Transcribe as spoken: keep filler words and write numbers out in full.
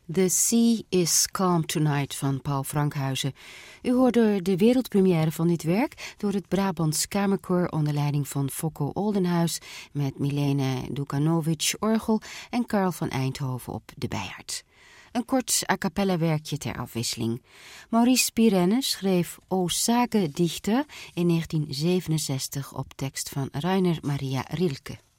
The Sea is Calm Tonight van Paul Frankhuizen. U hoorde de wereldpremière van dit werk door het Brabants Kamerkoor onder leiding van Fokko Oldenhuis met Milena Dukanovic orgel en Karl van Eindhoven op de bijaard. Een kort a cappella werkje ter afwisseling. Maurice Pirenne schreef O Sage Dichter in negentien zevenenzestig op tekst van Rainer Maria Rilke.